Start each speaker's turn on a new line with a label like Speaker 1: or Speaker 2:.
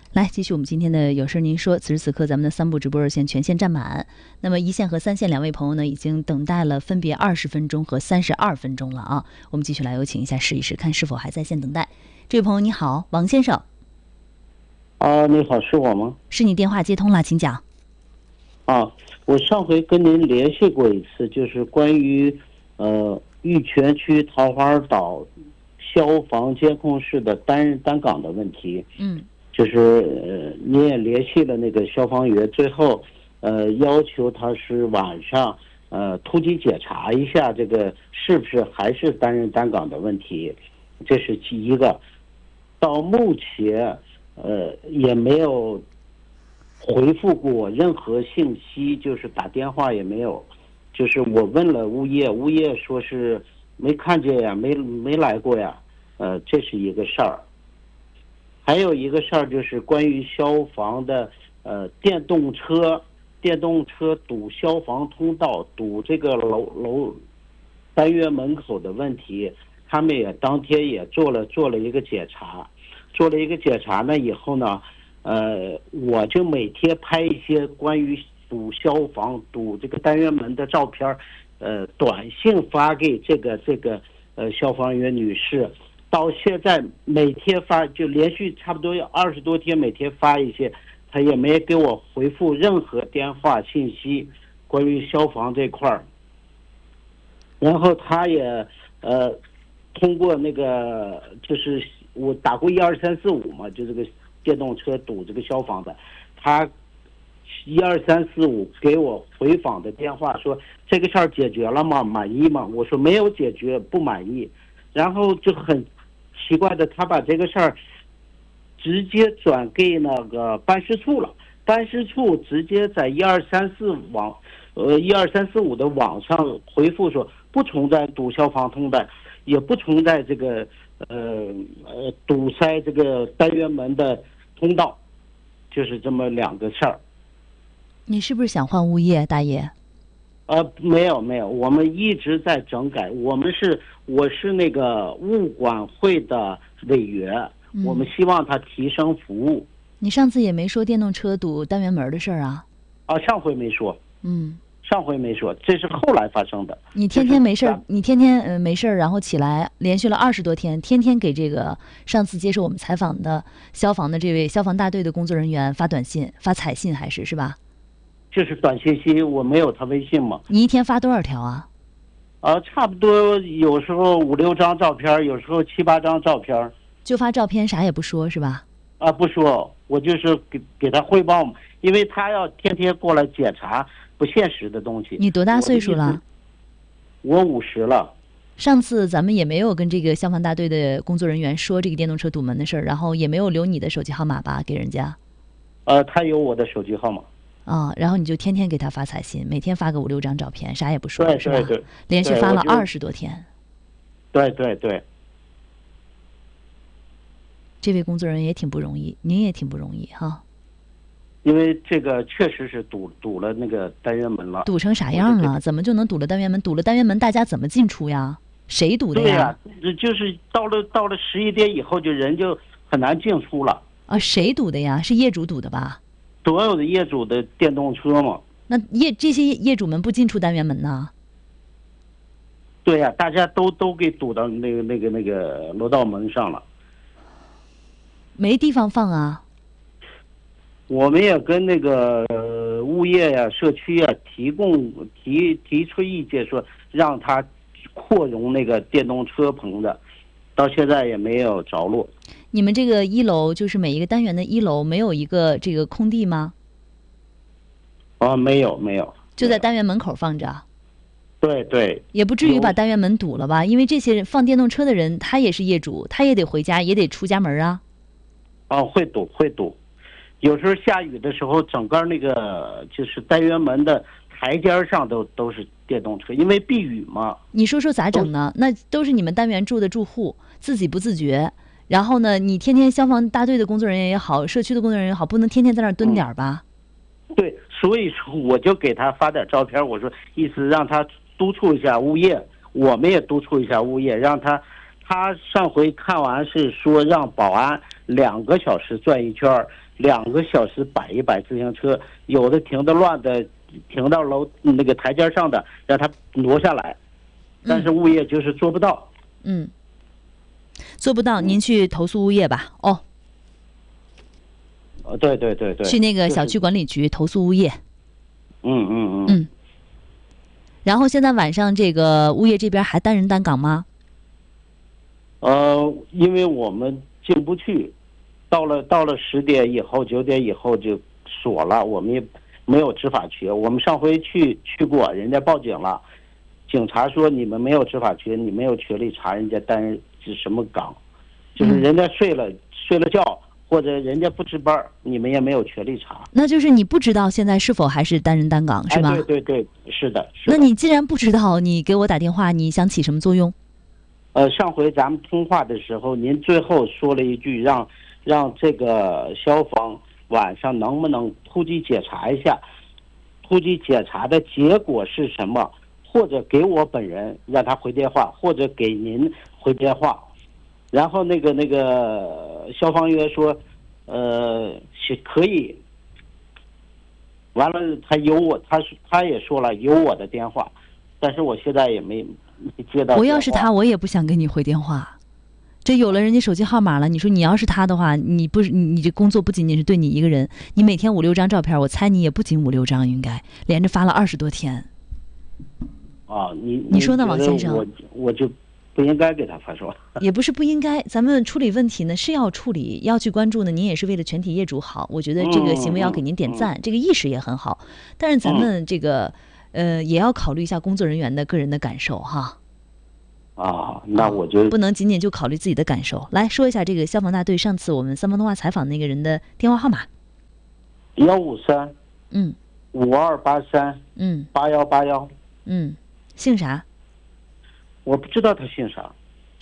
Speaker 1: 来，继续我们今天的有事您说。此时此刻，咱们的3部直播热线全线占满。那么1线和3线2位朋友呢，已经等待了分别20分钟和32分钟了啊。我们继续来有请一下试一试，看是否还在线等待。这位朋友你好，王先生。
Speaker 2: 你好，是我吗？
Speaker 1: 是你，电话接通了，请讲。
Speaker 2: 我上回跟您联系过一次，就是关于玉泉区桃花岛消防监控室的单人单岗的问题。就是你也联系了那个消防员，最后要求他是晚上突击检查一下这个是不是还是单人单岗的问题，这是其一个。到目前也没有回复过我任何信息，就是打电话也没有，就是我问了物业说是没看见呀，没来过呀，这是一个事儿。还有一个事儿就是关于消防的电动车堵消防通道，堵这个楼单元门口的问题，他们也当天也做了一个检查，呢以后呢，我就每天拍一些关于堵消防堵这个单元门的照片，短信发给这个消防员女士。到现在每天发，就连续差不多有20多天，每天发一些，他也没给我回复任何电话信息关于消防这块儿。然后他也通过那个就是我打过12345嘛，就这个电动车堵这个消防的，他12345给我回访的电话说这个事儿解决了吗？满意吗？我说没有解决，不满意。然后就很奇怪的，他把这个事儿直接转给那个办事处了，办事处直接在12345的网上回复说不存在堵消防通道，也不存在这个堵塞这个单元门的通道，就是这么2个事儿。
Speaker 1: 你是不是想换物业，大爷？
Speaker 2: 没有，我们一直在整改。我是那个物管会的委员，我们希望他提升服务。
Speaker 1: 你上次也没说电动车堵单元门的事儿啊？
Speaker 2: 上回没说。上回没说，这是后来发生的。
Speaker 1: 你天天没事儿，你天天没事儿，然后起来连续了20多天，天天给这个上次接受我们采访的消防的这位消防大队的工作人员发短信、发彩信，是吧？
Speaker 2: 就是短信息，我没有他微信嘛。
Speaker 1: 你一天发多少条啊？
Speaker 2: 差不多有时候5、6张照片，有时候7、8张照片。
Speaker 1: 就发照片，啥也不说是吧？
Speaker 2: 不说，我就是给他汇报嘛，因为他要天天过来检查不现实的东西。
Speaker 1: 你多大岁数了？
Speaker 2: 我50了。
Speaker 1: 上次咱们也没有跟这个消防大队的工作人员说这个电动车堵门的事儿，然后也没有留你的手机号码吧给人家？
Speaker 2: 他有我的手机号码。
Speaker 1: 然后你就天天给他发彩信，每天发个5、6张照片，啥也不说，
Speaker 2: 对
Speaker 1: 是吧？
Speaker 2: 对，
Speaker 1: 连续发了20多天。
Speaker 2: 对。
Speaker 1: 这位工作人员也挺不容易，您也挺不容易哈。
Speaker 2: 因为这个确实是堵了那个单元门了。
Speaker 1: 堵成啥样了？怎么就能堵了单元门？堵了单元门，大家怎么进出呀？谁堵的呀？
Speaker 2: 对呀，就是到了11点以后，人就很难进出了。
Speaker 1: 谁堵的呀？是业主堵的吧？
Speaker 2: 所有的业主的电动车嘛。
Speaker 1: 那这些业主们不进出单元门呢？
Speaker 2: 对呀，大家都给堵到那个楼道门上了。
Speaker 1: 没地方放啊。
Speaker 2: 我们也跟那个物业呀、社区呀提出意见，说让他扩容那个电动车棚的，到现在也没有着落。
Speaker 1: 你们这个1楼就是每一个单元的1楼没有一个这个空地吗？
Speaker 2: 没有，
Speaker 1: 就在单元门口放着。
Speaker 2: 对。
Speaker 1: 也不至于把单元门堵了吧？因为这些放电动车的人，他也是业主，他也得回家，也得出家门啊。
Speaker 2: 会堵。有时候下雨的时候，整个那个就是单元门的台阶上都是电动车，因为避雨嘛。
Speaker 1: 你说咋整呢？那都是你们单元住的住户，自己不自觉。然后呢，你天天消防大队的工作人员也好，社区的工作人员也好，不能天天在那儿蹲点吧？
Speaker 2: 对，所以说我就给他发点照片，我说意思让他督促一下物业，我们也督促一下物业，让他上回看完是说让保安 2个小时转一圈，2个小时摆一摆自行车，有的停得乱的，停到那个台阶上的，让他挪下来。但是物业就是做不到。
Speaker 1: 做不到，您去投诉物业吧。
Speaker 2: 对，
Speaker 1: 去那个小区管理局投诉物业。然后现在晚上这个物业这边还单人单岗吗？
Speaker 2: 因为我们进不去，到了10点以后、9点以后就锁了，我们也没有执法权。我们上回去过，人家报警了，警察说你们没有执法权，你没有权利查人家单是什么岗，就是人家睡了觉，或者人家不值班，你们也没有权利查。
Speaker 1: 那就是你不知道现在是否还是单人单岗，是吗？
Speaker 2: 对，是的。
Speaker 1: 那你既然不知道，你给我打电话，你想起什么作用？
Speaker 2: 上回咱们通话的时候，您最后说了一句，让这个消防晚上能不能突击检查一下，突击检查的结果是什么，或者给我本人让他回电话，或者给您回电话。然后那个消防员说，可以。完了，他也说了有我的电话，但是我现在也没接到电话。
Speaker 1: 我要是他，我也不想给你回电话。这有了人家手机号码了，你说你要是他的话，你这工作不仅仅是对你一个人，你每天5、6张照片，我猜你也不仅5、6张，应该连着发了20多天。你说呢，王先生？
Speaker 2: 我就不应该给他发说。
Speaker 1: 也不是不应该，咱们处理问题呢是要处理，要去关注呢。您也是为了全体业主好，我觉得这个行为要给您点赞，这个意识也很好。但是咱们这个也要考虑一下工作人员的个人的感受哈。
Speaker 2: 那我就
Speaker 1: 不能仅仅就考虑自己的感受。来说一下这个消防大队上次我们三方通话采访那个人的电话号码。
Speaker 2: 15352838181。
Speaker 1: 姓啥？
Speaker 2: 我不知道他姓啥。